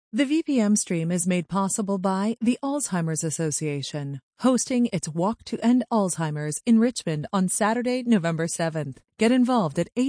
The VPM stream is made possible by the Alzheimer's Association, hosting its Walk to End Alzheimer's in Richmond on Saturday, November 7th. Get involved at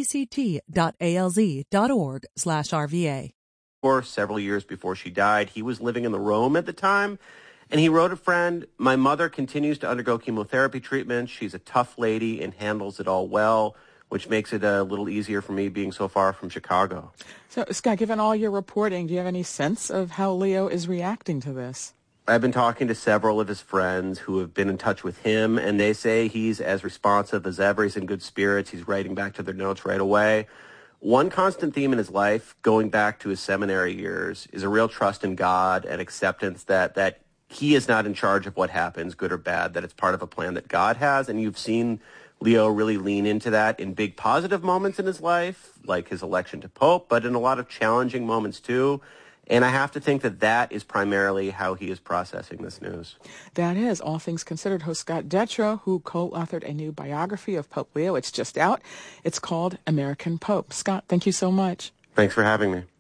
act.alz.org/RVA. For several years before she died, he was living in the Rome at the time, and he wrote a friend, "My mother continues to undergo chemotherapy treatment. She's a tough lady and handles it all well, which makes it a little easier for me being so far from Chicago." So, Scott, given all your reporting, do you have any sense of how Leo is reacting to this? I've been talking to several of his friends who have been in touch with him, and they say he's as responsive as ever. He's in good spirits. He's writing back to their notes right away. One constant theme in his life, going back to his seminary years, is a real trust in God and acceptance that he is not in charge of what happens, good or bad, that it's part of a plan that God has. And you've seen Leo really lean into that in big positive moments in his life, like his election to Pope, but in a lot of challenging moments too. And I have to think that is primarily how he is processing this news. That is, all things considered, host Scott Detrow, who co-authored a new biography of Pope Leo. It's just out. It's called American Pope. Scott, thank you so much. Thanks for having me.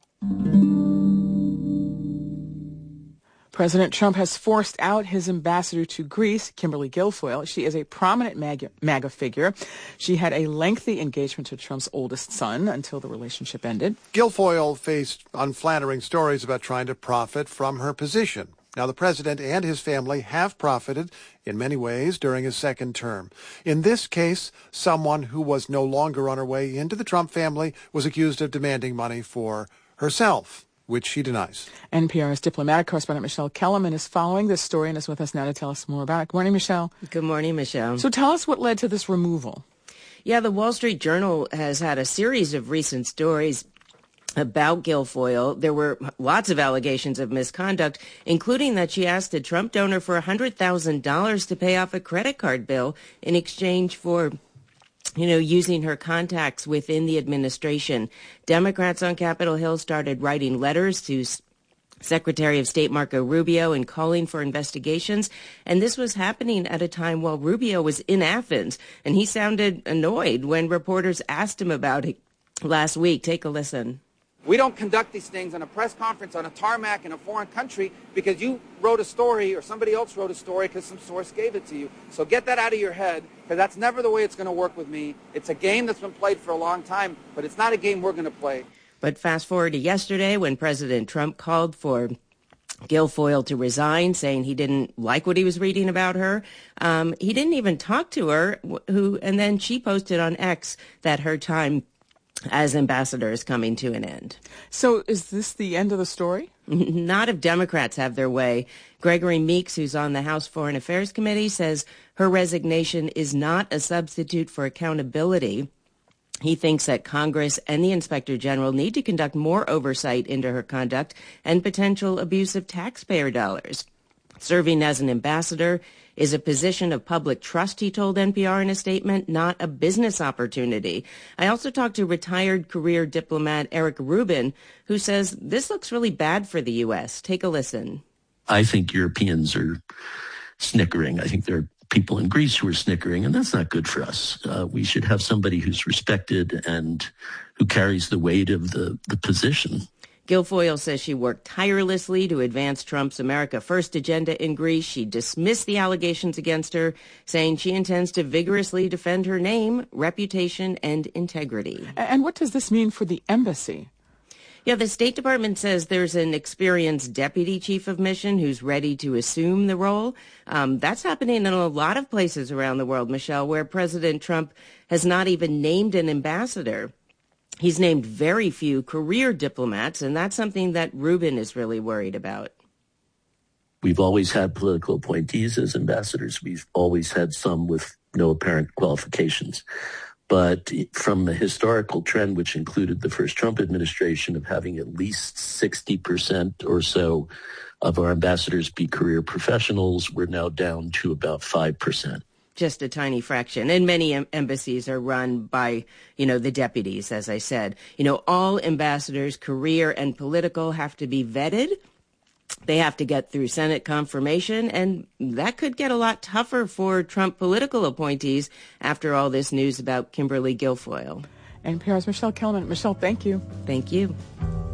President Trump has forced out his ambassador to Greece, Kimberly Guilfoyle. She is a prominent MAGA figure. She had a lengthy engagement to Trump's oldest son until the relationship ended. Guilfoyle faced unflattering stories about trying to profit from her position. Now, the president and his family have profited in many ways during his second term. In this case, someone who was no longer on her way into the Trump family was accused of demanding money for herself, which she denies. NPR's diplomatic correspondent Michelle Kellerman is following this story and is with us now to tell us more about it. Good morning, Michelle. Good morning, Michelle. So tell us what led to this removal. Yeah, the Wall Street Journal has had a series of recent stories about Guilfoyle. There were lots of allegations of misconduct, including that she asked a Trump donor for $100,000 to pay off a credit card bill in exchange for using her contacts within the administration. Democrats on Capitol Hill started writing letters to Secretary of State Marco Rubio and calling for investigations. And this was happening at a time while Rubio was in Athens, and he sounded annoyed when reporters asked him about it last week. Take a listen. We don't conduct these things on a press conference on a tarmac in a foreign country because you wrote a story or somebody else wrote a story because some source gave it to you. So get that out of your head, because that's never the way it's going to work with me. It's a game that's been played for a long time, but it's not a game we're going to play. But fast forward to yesterday when President Trump called for Guilfoyle to resign, saying he didn't like what he was reading about her. He didn't even talk to her, and then she posted on X that her time as ambassador is coming to an end. So is this the end of the story? Not if Democrats have their way. Gregory Meeks, who's on the House Foreign Affairs Committee, says her resignation is not a substitute for accountability. He thinks that Congress and the Inspector General need to conduct more oversight into her conduct and potential abuse of taxpayer dollars. Serving as an ambassador is a position of public trust, he told NPR in a statement, not a business opportunity. I also talked to retired career diplomat Eric Rubin, who says this looks really bad for the U.S. Take a listen. I think Europeans are snickering. I think there are people in Greece who are snickering, and that's not good for us. We should have somebody who's respected and who carries the weight of the position. Guilfoyle says she worked tirelessly to advance Trump's America First agenda in Greece. She dismissed the allegations against her, saying she intends to vigorously defend her name, reputation, and integrity. And what does this mean for the embassy? Yeah, the State Department says there's an experienced deputy chief of mission who's ready to assume the role. That's happening in a lot of places around the world, Michelle, where President Trump has not even named an ambassador. He's named very few career diplomats, and that's something that Rubin is really worried about. We've always had political appointees as ambassadors. We've always had some with no apparent qualifications. But from a historical trend, which included the first Trump administration of having at least 60% or so of our ambassadors be career professionals, we're now down to about 5%. Just a tiny fraction. And many embassies are run by, the deputies, as I said. All ambassadors, career and political, have to be vetted. They have to get through Senate confirmation, and that could get a lot tougher for Trump political appointees after all this news about Kimberly Guilfoyle. NPR's Michelle Kellerman. Michelle, thank you. Thank you.